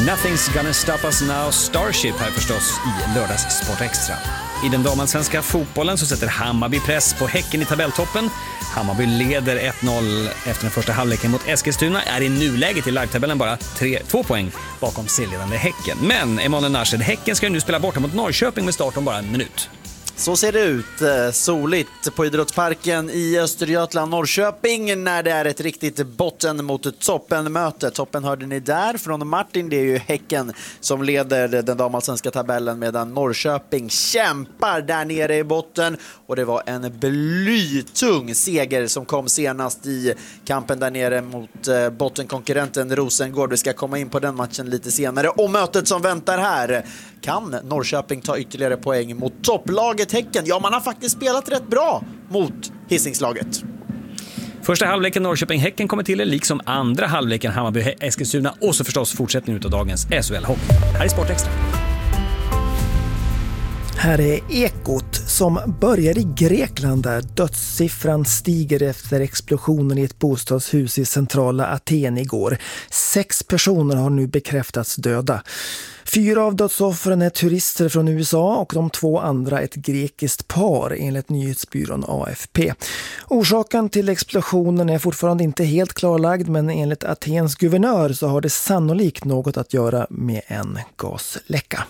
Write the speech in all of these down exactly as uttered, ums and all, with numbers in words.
Nothing's gonna stop us now, Starship här förstås i lördags Sport Extra. I den damallsvenska fotbollen så sätter Hammarby press på Häcken i tabelltoppen. Hammarby leder ett noll efter den första halvleken mot Eskilstuna, är i nuläget i live-tabellen bara tre, två poäng bakom serieledande Häcken. Men Emanuel Narshed, Häcken ska nu spela borta mot Norrköping med start om bara en minut. Så ser det ut, soligt på Idrottsparken i Östergötland, Norrköping, när det är ett riktigt botten mot toppen-möte. Toppen hörde ni där från Martin, det är ju Häcken som leder den damallsvenska tabellen medan Norrköping kämpar där nere i botten. Och det var en blytung seger som kom senast i kampen där nere mot bottenkonkurrenten Rosengård. Vi ska komma in på den matchen lite senare. Och mötet som väntar här, kan Norrköping ta ytterligare poäng mot topplaget Häcken? Ja, man har faktiskt spelat rätt bra mot Hisingslaget. Första halvleken Norrköping-Häcken kommer till, liksom andra halvleken Hammarby-Eskilstuna och så förstås fortsättningen av dagens S H L-hockey. Här är Sport Extra. Här är Ekot som börjar i Grekland där dödssiffran stiger efter explosionen i ett bostadshus i centrala Aten igår. Sex personer har nu bekräftats döda. Fyra av dödsoffren är turister från U S A och de två andra ett grekiskt par enligt nyhetsbyrån A F P. Orsaken till explosionen är fortfarande inte helt klarlagd, men enligt Atens guvernör så har det sannolikt något att göra med en gasläcka.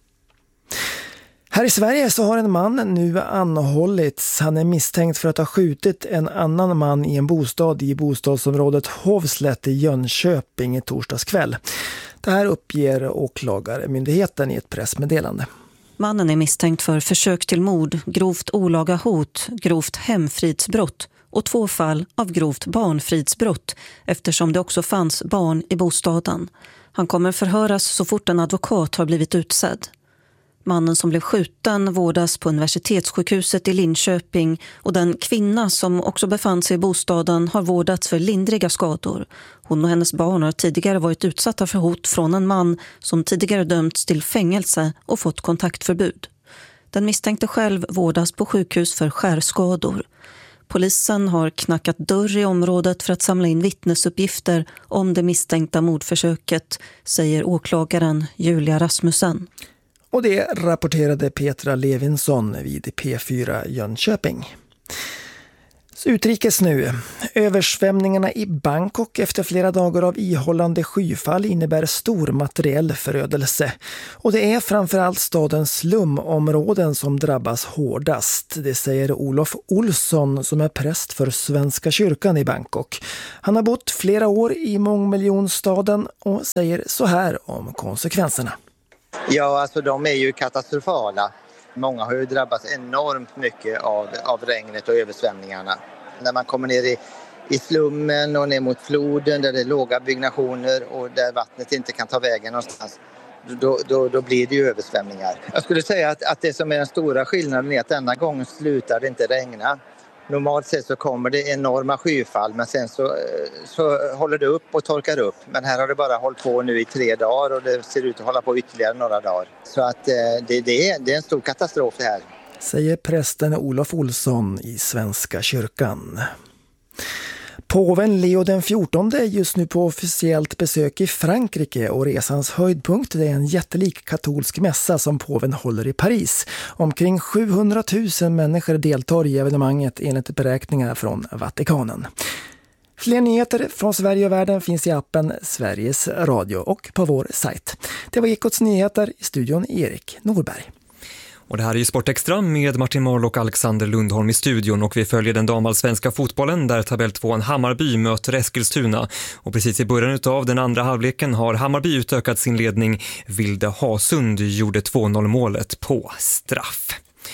Här i Sverige så har en man nu anhållits. Han är misstänkt för att ha skjutit en annan man i en bostad i bostadsområdet Hovslätt i Jönköping i torsdags kväll. Det här uppger åklagarmyndigheten i ett pressmeddelande. Mannen är misstänkt för försök till mord, grovt olaga hot, grovt hemfridsbrott och två fall av grovt barnfridsbrott eftersom det också fanns barn i bostaden. Han kommer förhöras så fort en advokat har blivit utsedd. Mannen som blev skjuten vårdas på universitetssjukhuset i Linköping och den kvinna som också befann sig i bostaden har vårdats för lindriga skador. Hon och hennes barn har tidigare varit utsatta för hot från en man som tidigare dömts till fängelse och fått kontaktförbud. Den misstänkte själv vårdas på sjukhus för skärskador. Polisen har knackat dörr i området för att samla in vittnesuppgifter om det misstänkta mordförsöket, säger åklagaren Julia Rasmussen. Och det rapporterade Petra Levinsson vid P fyra Jönköping. Så utrikes nu. Översvämningarna i Bangkok efter flera dagar av ihållande skyfall innebär stor materiell förödelse. Och det är framförallt stadens slumområden som drabbas hårdast. Det säger Olof Olsson som är präst för Svenska kyrkan i Bangkok. Han har bott flera år i mångmiljonstaden och säger så här om konsekvenserna. Ja, alltså de är ju katastrofala. Många har ju drabbats enormt mycket av, av regnet och översvämningarna. När man kommer ner i, i slummen och ner mot floden där det är låga byggnationer och där vattnet inte kan ta vägen någonstans, då, då, då blir det ju översvämningar. Jag skulle säga att, att det som är den stora skillnaden är att denna gången slutar det inte regna. Normalt sett så kommer det enorma skyfall men sen så, så håller det upp och torkar upp. Men här har det bara hållit på nu i tre dagar och det ser ut att hålla på ytterligare några dagar. Så att det, det, är, det är en stor katastrof det här. Säger prästen Olof Olsson i Svenska kyrkan. Påven Leo den fjortonde är just nu på officiellt besök i Frankrike och resans höjdpunkt är en jättelik katolsk mässa som påven håller i Paris. Omkring sjuhundratusen människor deltar i evenemanget enligt beräkningar från Vatikanen. Fler nyheter från Sverige och världen finns i appen Sveriges Radio och på vår sajt. Det var Ekots nyheter, i studion Erik Norberg. Och det här är ju Sport Extra med Martin Marl och Alexander Lundholm i studion och vi följer den damallsvenska fotbollen där tabell tvåan Hammarby möter Eskilstuna. Och precis i början av den andra halvleken har Hammarby utökat sin ledning. Vilde Hasund gjorde två noll målet på straff.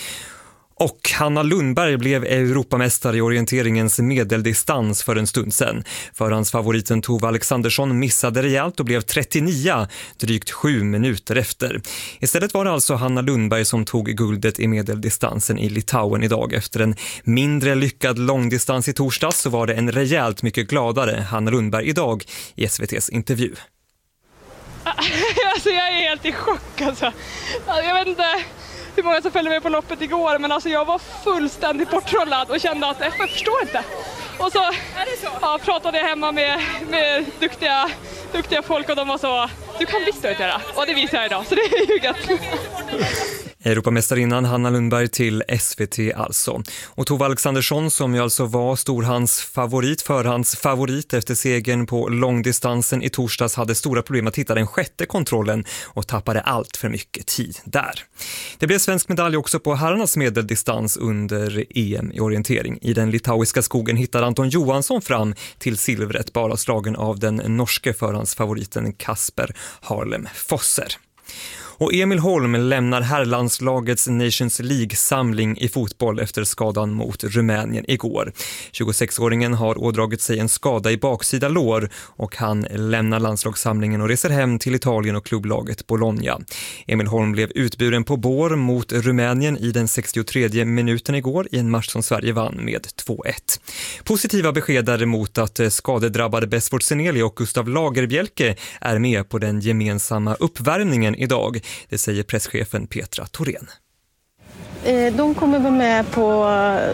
Och Hanna Lundberg blev Europamästare i orienteringens medeldistans för en stund sedan. Förhandsfavoriten Tove Alexandersson missade rejält och blev trettionio, drygt sju minuter efter. Istället var det alltså Hanna Lundberg som tog guldet i medeldistansen i Litauen idag. Efter en mindre lyckad långdistans i torsdags så var det en rejält mycket gladare Hanna Lundberg idag i S V T:s intervju. Alltså jag är helt i chock alltså. Jag vet inte hur många som följde med på loppet igår, men alltså jag var fullständigt borttrollad och kände att jag förstår inte. Och så, ja, pratade jag hemma med, med duktiga, duktiga folk och de var så, du kan visst göra. Och det visar jag idag, så det är ju gött. Europamästarinnan Hanna Lundberg till S V T alltså. Och Tove Alexandersson, som ju alltså var storhands favorit, förhands favorit efter segern på långdistansen i torsdags, hade stora problem att hitta den sjätte kontrollen och tappade allt för mycket tid där. Det blev svensk medalj också på herrarnas medeldistans under E M i orientering. I den litauiska skogen hittade Anton Johansson fram till silvret, bara slagen av den norske förhandsfavoriten Kasper Harlem Fosser. Och Emil Holm lämnar herrlandslagets Nations League-samling i fotboll efter skadan mot Rumänien igår. tjugosexåringen har ådragit sig en skada i baksida lår och han lämnar landslagssamlingen och reser hem till Italien och klubblaget Bologna. Emil Holm blev utburen på bår mot Rumänien i den sextiotredje minuten igår i en match som Sverige vann med två ett. Positiva besked däremot att skadedrabbade Besford Seneli och Gustav Lagerbjälke är med på den gemensamma uppvärmningen idag. Det säger presschefen Petra Thorén. De kommer vara med på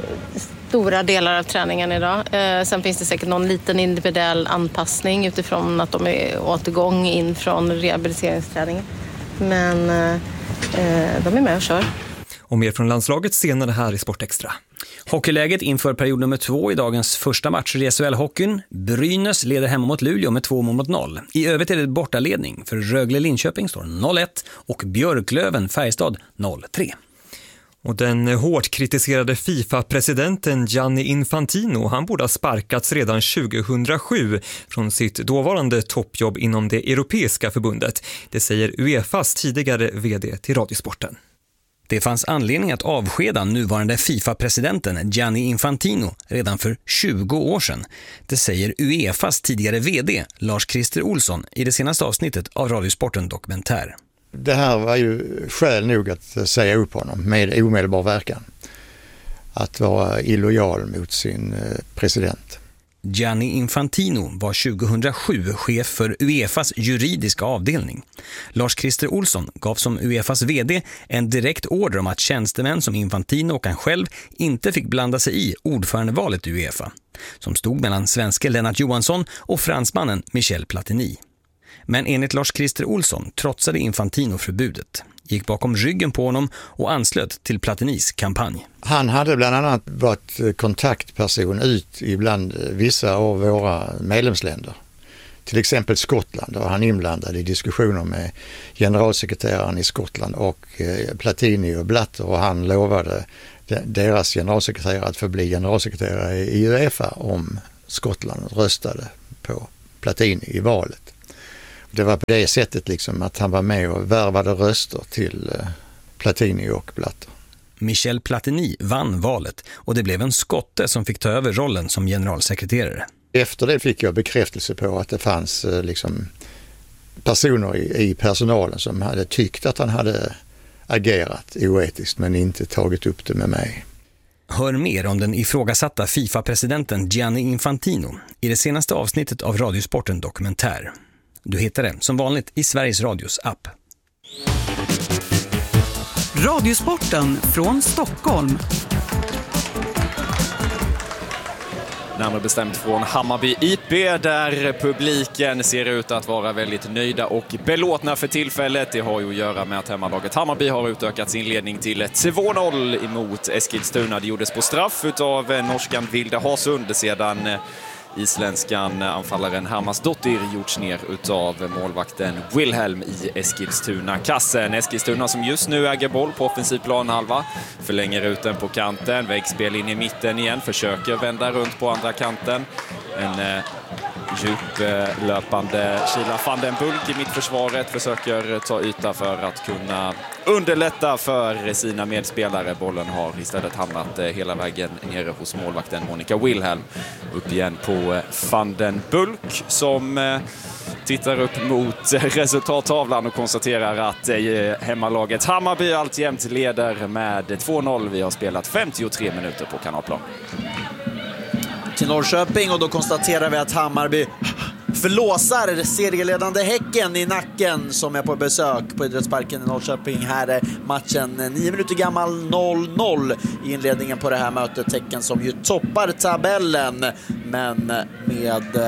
stora delar av träningen idag. Sen finns det säkert någon liten individuell anpassning utifrån att de är återgång in från rehabiliteringsträningen. Men de är med och kör. Och mer från landslaget senare här i Sport Extra. Hockeyläget inför period nummer två i dagens första match i S H L-hockeyn. Brynäs leder hemma mot Luleå med två mål mot noll. I övrigt är det bortaledning för Rögle-Linköping står noll ett och Björklöven-Färjestad noll tre. Och den hårt kritiserade FIFA-presidenten Gianni Infantino, han borde ha sparkats redan tjugohundrasju från sitt dåvarande toppjobb inom det europeiska förbundet. Det säger UEFAs tidigare vd till Radiosporten. Det fanns anledning att avskeda nuvarande FIFA-presidenten Gianni Infantino redan för tjugo år sedan. Det säger UEFAs tidigare vd Lars-Christer Olsson i det senaste avsnittet av Radiosporten Dokumentär. Det här var ju skäl nog att säga upp honom med omedelbar verkan. Att vara illojal mot sin president. Gianni Infantino var tjugohundrasju chef för UEFAs juridiska avdelning. Lars-Christer Olsson gav som UEFAs vd en direkt order om att tjänstemän som Infantino och han själv inte fick blanda sig i ordförandevalet i UEFA, som stod mellan svenske Lennart Johansson och fransmannen Michel Platini. Men enligt Lars-Christer Olsson trotsade Infantino förbudet, gick bakom ryggen på honom och anslöt till Platinis kampanj. Han hade bland annat varit kontaktperson ut ibland vissa av våra medlemsländer. Till exempel Skottland, och han inblandad i diskussioner med generalsekreteraren i Skottland och Platini och Blatter, och han lovade deras generalsekreterare att få bli generalsekreterare i UEFA om Skottland röstade på Platini i valet. Det var på det sättet liksom att han var med och värvade röster till Platini och Blatter. Michel Platini vann valet och det blev en skotte som fick ta över rollen som generalsekreterare. Efter det fick jag bekräftelse på att det fanns liksom personer i, i personalen som hade tyckt att han hade agerat oetiskt men inte tagit upp det med mig. Hör mer om den ifrågasatta FIFA-presidenten Gianni Infantino i det senaste avsnittet av Radiosporten Dokumentär. Du hittar det som vanligt i Sveriges Radios app. Radiosporten från Stockholm. Närmare bestämt från Hammarby I P, där publiken ser ut att vara väldigt nöjda och belåtna för tillfället. Det har ju att göra med att hemmalaget Hammarby har utökat sin ledning till två noll emot Eskilstuna. Det gjordes på straff utav norskan Vilde Hasund sedan isländskan anfallaren Hermansdottir gjorts ner utav målvakten Wilhelm i Eskilstuna-kassen. Eskilstuna som just nu äger boll på offensiv planhalva, förlänger ut den på kanten, väggspel in i mitten igen, försöker vända runt på andra kanten. En eh, djuplöpande Kila van den Bulk i mittförsvaret försöker ta yta för att kunna underlätta för sina medspelare. Bollen har istället hamnat hela vägen nere hos målvakten Monica Wilhelm. Upp igen på van den Bulk som tittar upp mot resultattavlan och konstaterar att hemmalaget Hammarby alltjämt leder med två noll. Vi har spelat femtiotre minuter på Kanalplan. Till Norrköping, och då konstaterar vi att Hammarby förlåsar serieledande Häcken i nacken som är på besök på Idrottsparken i Norrköping. Här är matchen nio minuter gammal, noll noll i inledningen på det här mötet. Häcken som ju toppar tabellen, men med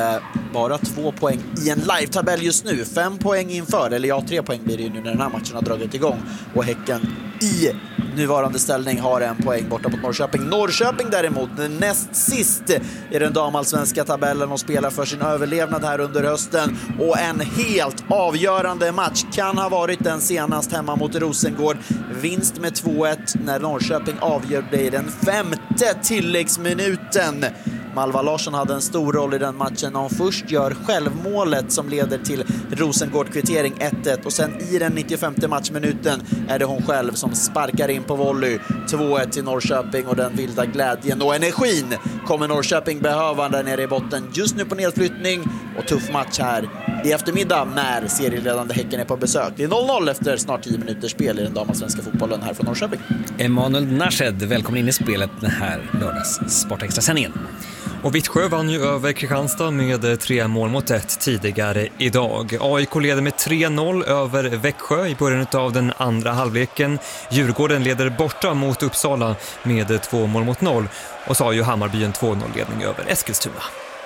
bara två poäng i en live-tabell just nu. Fem poäng inför, eller ja, tre poäng blir det ju nu när den här matchen har dragit igång. Och Häcken i nuvarande ställning har en poäng borta mot Norrköping. Norrköping däremot näst sist i den damallsvenska tabellen och spelar för sin överlevnad här under hösten. Och en helt avgörande match kan ha varit den senast hemma mot Rosengård. Vinst med två ett när Norrköping avgjorde i den femte tilläggsminuten. Malva Larsson hade en stor roll i den matchen när hon först gör självmålet som leder till Rosengård-kvittering ett ett och sen i den nittiofemte matchminuten är det hon själv som sparkar in på volley två ett till Norrköping, och den vilda glädjen och energin kommer Norrköping behöva där nere i botten. Just nu på nedflyttning och tuff match här i eftermiddag när serieledande Häcken är på besök. Det är noll noll efter snart tio minuters spel i den damallsvenska fotbollen här från Norrköping. Emanuel Nashed, välkommen in i spelet den här lördags Sportextra-sändningen. Och Vittsjö vann ju över Kristianstad med tre mål mot ett tidigare idag. A I K leder med tre noll över Växjö i början av den andra halvleken. Djurgården leder borta mot Uppsala med två mål mot noll. Och så har ju Hammarby en två noll-ledning över Eskilstuna.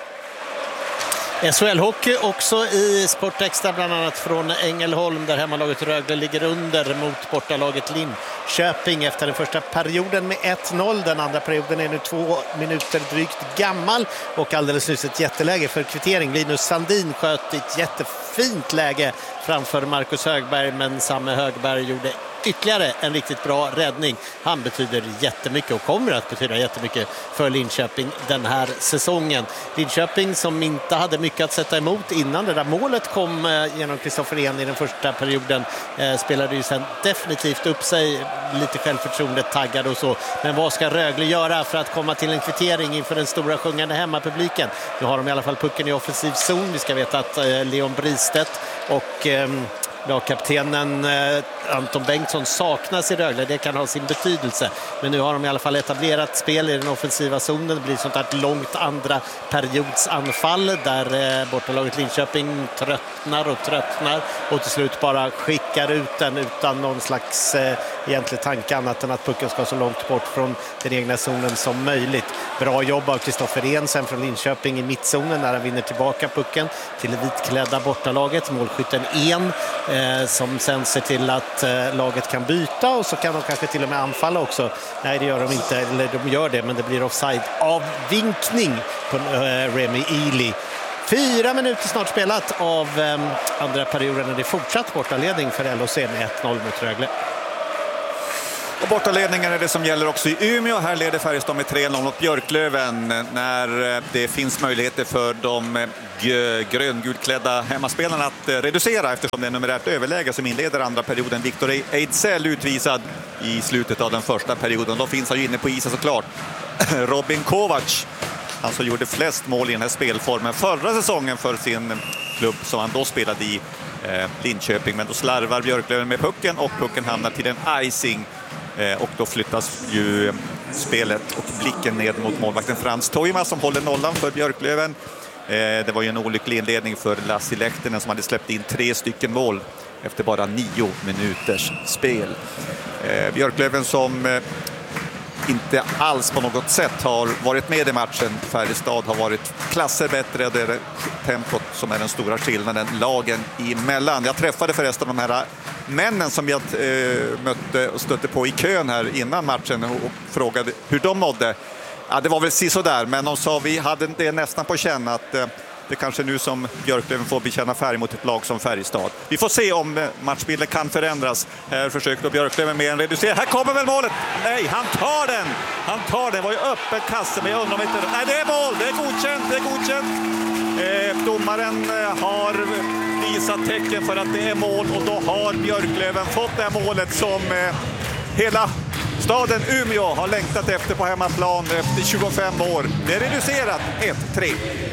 S H L-hockey också i Sportextra, bland annat från Ängelholm där hemmalaget Rögle ligger under mot bortalaget Linköping efter den första perioden med ett noll. Den andra perioden är nu två minuter drygt gammal och alldeles nyss ett jätteläge för kvittering. Linus Sandin sköt ett jättefint läge framför Marcus Högberg, men Samme Högberg gjorde ytterligare en riktigt bra räddning. Han betyder jättemycket och kommer att betyda jättemycket för Linköping den här säsongen. Linköping som inte hade mycket att sätta emot innan det där målet kom genom Kristoffer Ehn i den första perioden, eh, spelade ju sen definitivt upp sig, lite självförtroende, taggad och så. Men vad ska Rögle göra för att komma till en kvittering inför den stora sjungande hemmapubliken? Nu har de i alla fall pucken i offensiv zon. Vi ska veta att eh, Leon Bristedt och eh, lagkaptenen eh, Anton Bengtsson saknas i Rögle. Det kan ha sin betydelse. Men nu har de i alla fall etablerat spel i den offensiva zonen. Det blir sånt här långt andra periodsanfall där eh, bortalaget Linköping tröttnar och tröttnar och till slut bara skickar ut den utan någon slags eh, egentlig tanke annat än att pucken ska så långt bort från den egna zonen som möjligt. Bra jobb av Kristoffer Ehn sen från Linköping i mittzonen när han vinner tillbaka pucken till det vitklädda bortalaget. Målskytten Ehn eh, som sen ser till att eh, laget kan byta och så kan de kanske till och med anfalla också. Nej, det gör de inte, eller de gör det, men det blir offside av vinkning på eh, Remy Ely. Fyra minuter snart spelat av eh, andra perioden och det är fortsatt bortaledning för L H C med ett noll mot Rögle. Och bortaledningen är det som gäller också i Umeå. Här leder Färjestad med tre noll mot Björklöven när det finns möjligheter för de gröngulklädda hemmaspelarna att reducera eftersom det är numerärt överläge som inleder andra perioden. Viktor Ejdsell utvisad i slutet av den första perioden. Då finns han ju inne på isen såklart. Robin Kovac, han som gjorde flest mål i den här spelformen förra säsongen för sin klubb som han då spelade i, eh, Linköping. Men då slarvar Björklöven med pucken och pucken hamnar till en icing. Eh, och då flyttas ju spelet och blicken ned mot målvakten Frans Toima som håller nollan för Björklöven. Eh, det var ju en olycklig inledning för Lassi Lehtinen som hade släppt in tre stycken mål efter bara nio minuters spel. Eh, Björklöven som eh, inte alls på något sätt har varit med i matchen. Färjestad har varit klasser bättre. Det är tempot som är den stora skillnaden lagen emellan. Jag träffade förresten de här männen som jag eh, mötte och stötte på i kön här innan matchen och frågade hur de mådde. Ja, det var väl sådär, men de sa vi hade det nästan på känn att eh, det kanske nu som Björklöven får bekänna färg mot ett lag som Färjestad. Vi får se om matchbilden kan förändras. Här försökte Björklöven med en reducering. Här kommer väl målet! Nej, han tar den! Han tar den, det var ju öppen kasse, men jag undrar om inte... Nej, det är mål! Det är godkänt, det är godkänt! Eh, domaren har visat tecken för att det är mål och då har Björklöven fått det här målet som eh, hela staden Umeå har längtat efter på hemmaplan efter tjugofem år. Det är reducerat ett tre.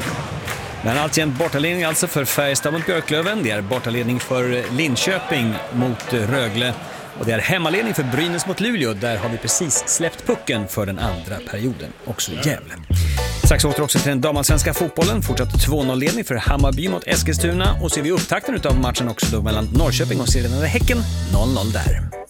Men alltjämt bortaledning alltså för Färjestad mot Björklöven. Det är bortaledning för Linköping mot Rögle. Och det är hemmaledning för Brynäs mot Luleå. Där har vi precis släppt pucken för den andra perioden. Också Gävle. Strax åter också till den damallsvenska fotbollen. Fortsatt två noll-ledning för Hammarby mot Eskilstuna. Och ser vi upptakten av matchen också då mellan Norrköping och serieledande Häcken. noll noll där.